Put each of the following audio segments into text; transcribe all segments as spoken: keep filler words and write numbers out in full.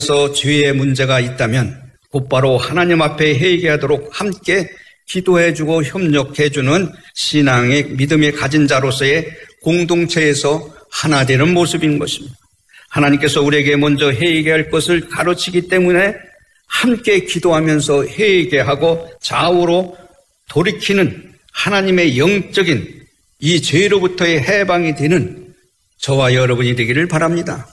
죄의 문제가 있다면 곧바로 하나님 앞에 회개하도록 함께 기도해주고 협력해주는 신앙의 믿음이 가진 자로서의 공동체에서 하나 되는 모습인 것입니다. 하나님께서 우리에게 먼저 회개할 것을 가르치기 때문에 함께 기도하면서 회개하고 좌우로 돌이키는 하나님의 영적인 이 죄로부터의 해방이 되는 저와 여러분이 되기를 바랍니다.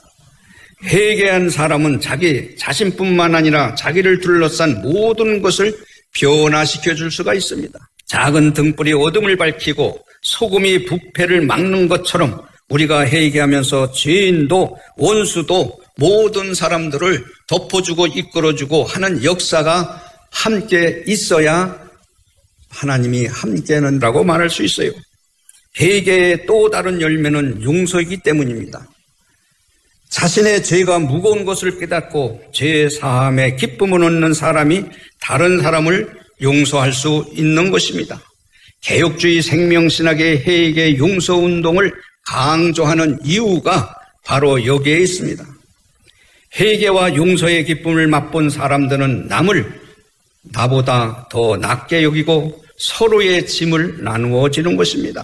회개한 사람은 자기 자신뿐만 아니라 자기를 둘러싼 모든 것을 변화시켜 줄 수가 있습니다. 작은 등불이 어둠을 밝히고 소금이 부패를 막는 것처럼 우리가 회개하면서 죄인도 원수도 모든 사람들을 덮어주고 이끌어주고 하는 역사가 함께 있어야 하나님이 함께는라고 말할 수 있어요. 회개의 또 다른 열매는 용서이기 때문입니다. 자신의 죄가 무거운 것을 깨닫고 죄 사함의 기쁨을 얻는 사람이 다른 사람을 용서할 수 있는 것입니다. 개혁주의 생명신학의 회개 용서 운동을 강조하는 이유가 바로 여기에 있습니다. 회개와 용서의 기쁨을 맛본 사람들은 남을 나보다 더 낮게 여기고 서로의 짐을 나누어지는 것입니다.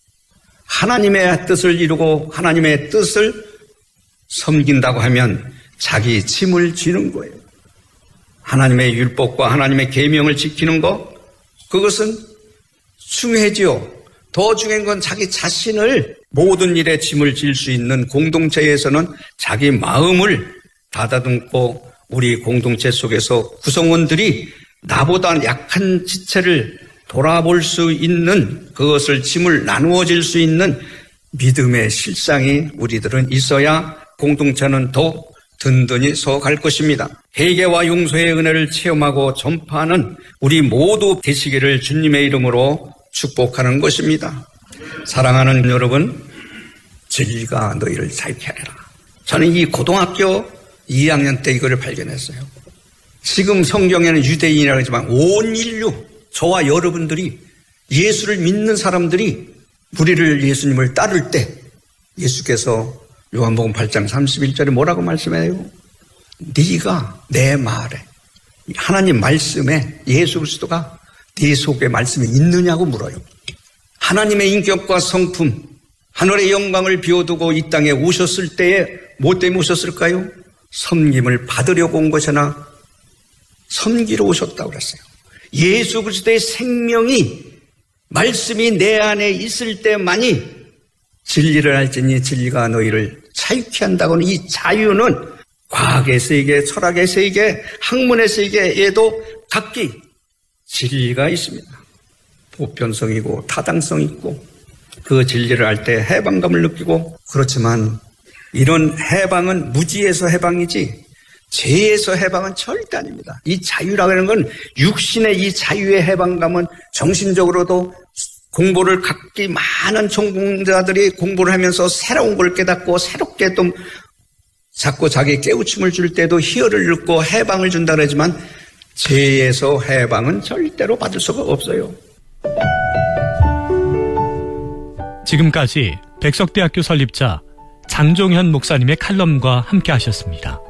하나님의 뜻을 이루고 하나님의 뜻을 섬긴다고 하면 자기 짐을 지는 거예요. 하나님의 율법과 하나님의 계명을 지키는 것, 그것은 중요하지요. 더 중요한 건 자기 자신을 모든 일에 짐을 질 수 있는 공동체에서는 자기 마음을 닫아듬고 우리 공동체 속에서 구성원들이 나보다 약한 지체를 돌아볼 수 있는 그것을 짐을 나누어질 수 있는 믿음의 실상이 우리들은 있어야 공동체는 더 든든히 서갈 것입니다. 회개와 용서의 은혜를 체험하고 전파하는 우리 모두 되시기를 주님의 이름으로 축복하는 것입니다. 사랑하는 여러분, 진리가 너희를 자유케 하리라. 저는 이 고등학교 이 학년 때 이거를 발견했어요. 지금 성경에는 유대인이라고 하지만 온 인류, 저와 여러분들이 예수를 믿는 사람들이 우리를 예수님을 따를 때 예수께서 요한복음 팔 장 삼십일 절에 뭐라고 말씀해요? 네가 내 말에, 하나님 말씀에 예수 그리스도가 네 속에 말씀이 있느냐고 물어요. 하나님의 인격과 성품, 하늘의 영광을 비워두고 이 땅에 오셨을 때에 뭐 때문에 오셨을까요? 섬김을 받으려고 온 것이나 섬기러 오셨다고 그랬어요. 예수 그리스도의 생명이, 말씀이 내 안에 있을 때만이 진리를 알지니 진리가 너희를 자유케 한다고는, 이 자유는 과학의 세계, 철학의 세계, 학문의 세계에도 각기 진리가 있습니다. 보편성이고 타당성이 있고 그 진리를 알 때 해방감을 느끼고, 그렇지만 이런 해방은 무지에서 해방이지 죄에서 해방은 절대 아닙니다. 이 자유라고 하는 건 육신의 이 자유의 해방감은 정신적으로도 공부를 각기 많은 전공자들이 공부를 하면서 새로운 걸 깨닫고 새롭게 또 자꾸 자기 깨우침을 줄 때도 희열을 얻고 해방을 준다 그러지만 죄에서 해방은 절대로 받을 수가 없어요. 지금까지 백석대학교 설립자 장종현 목사님의 칼럼과 함께 하셨습니다.